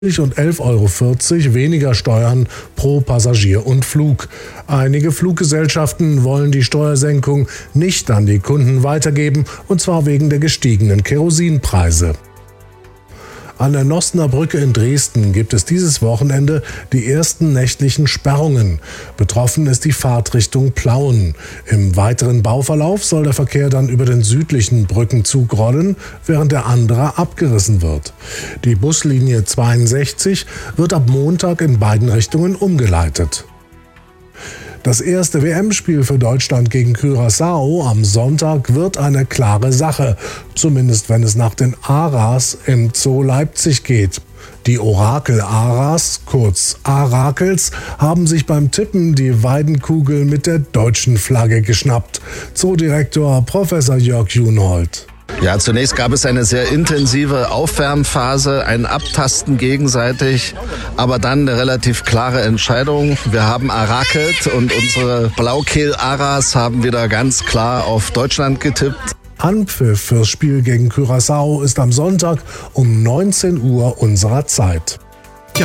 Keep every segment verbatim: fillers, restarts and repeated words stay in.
und elf Euro vierzig weniger Steuern pro Passagier und Flug. Einige Fluggesellschaften wollen die Steuersenkung nicht an die Kunden weitergeben, und zwar wegen der gestiegenen Kerosinpreise. An der Nossener Brücke in Dresden gibt es dieses Wochenende die ersten nächtlichen Sperrungen. Betroffen ist die Fahrtrichtung Plauen. Im weiteren Bauverlauf soll der Verkehr dann über den südlichen Brückenzug rollen, während der andere abgerissen wird. Die Buslinie zweiundsechzig wird ab Montag in beiden Richtungen umgeleitet. Das erste W M-Spiel für Deutschland gegen Curaçao am Sonntag wird eine klare Sache, zumindest wenn es nach den Aras im Zoo Leipzig geht. Die Orakel-Aras, kurz Arakels, haben sich beim Tippen die Weidenkugel mit der deutschen Flagge geschnappt. Zoodirektor Professor Jörg Junold. Ja, zunächst gab es eine sehr intensive Aufwärmphase, ein Abtasten gegenseitig, aber dann eine relativ klare Entscheidung. Wir haben arakelt und unsere Blaukehl-Aras haben wieder ganz klar auf Deutschland getippt. Anpfiff fürs Spiel gegen Curaçao ist am Sonntag um neunzehn Uhr unserer Zeit. Tja.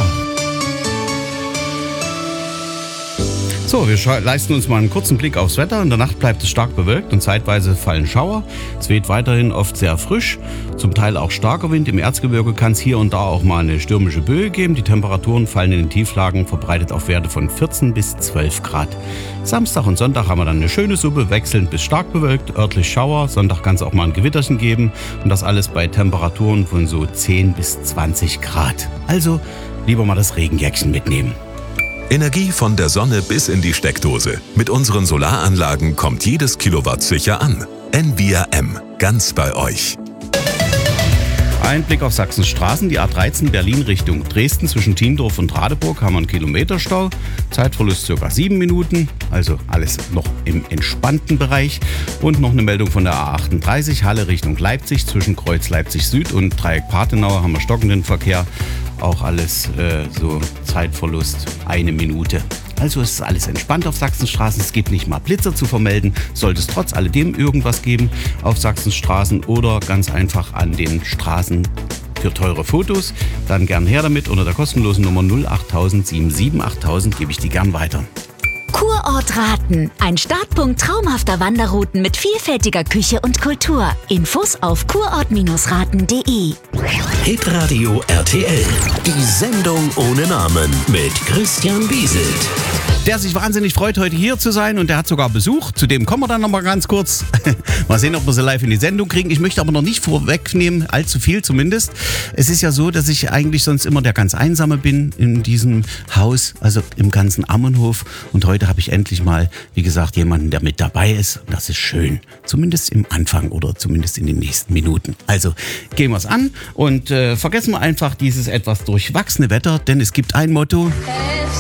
So, wir leisten uns mal einen kurzen Blick aufs Wetter. In der Nacht bleibt es stark bewölkt und zeitweise fallen Schauer. Es weht weiterhin oft sehr frisch, zum Teil auch starker Wind. Im Erzgebirge kann es hier und da auch mal eine stürmische Böe geben. Die Temperaturen fallen in den Tieflagen verbreitet auf Werte von vierzehn bis zwölf Grad. Samstag und Sonntag haben wir dann eine schöne Suppe, wechselnd bis stark bewölkt, örtlich Schauer. Sonntag kann es auch mal ein Gewitterchen geben und das alles bei Temperaturen von so zehn bis zwanzig Grad. Also lieber mal das Regenjäckchen mitnehmen. Energie von der Sonne bis in die Steckdose. Mit unseren Solaranlagen kommt jedes Kilowatt sicher an. N V R M, ganz bei euch. Ein Blick auf Sachsens Straßen, die A dreizehn Berlin Richtung Dresden zwischen Thiendorf und Radeburg haben wir einen Kilometerstau. Zeitverlust ca. sieben Minuten, also alles noch im entspannten Bereich. Und noch eine Meldung von der A achtunddreißig, Halle Richtung Leipzig zwischen Kreuz Leipzig Süd und Dreieck Pathenau haben wir stockenden Verkehr. Auch alles äh, so Zeitverlust eine Minute. Also es ist alles entspannt auf Sachsens Straßen. Es gibt nicht mal Blitzer zu vermelden. Sollte es trotz alledem irgendwas geben auf Sachsens Straßen oder ganz einfach an den Straßen für teure Fotos, dann gern her damit. Unter der kostenlosen Nummer null acht tausend sieben sieben achttausend gebe ich die gern weiter. Kurort Raten. Ein Startpunkt traumhafter Wanderrouten mit vielfältiger Küche und Kultur. Infos auf kurort raten punkt de. Hitradio R T L. Die Sendung ohne Namen mit Christian Wieselt. Der sich wahnsinnig freut, heute hier zu sein, und der hat sogar Besuch. Zu dem kommen wir dann noch mal ganz kurz. Mal sehen, ob wir sie live in die Sendung kriegen. Ich möchte aber noch nicht vorwegnehmen, allzu viel zumindest. Es ist ja so, dass ich eigentlich sonst immer der ganz Einsame bin in diesem Haus, also im ganzen Ammenhof. Und heute habe ich endlich mal, wie gesagt, jemanden, der mit dabei ist. Und das ist schön. Zumindest im Anfang oder zumindest in den nächsten Minuten. Also gehen wir es an und äh, vergessen wir einfach dieses etwas durchwachsene Wetter, denn es gibt ein Motto.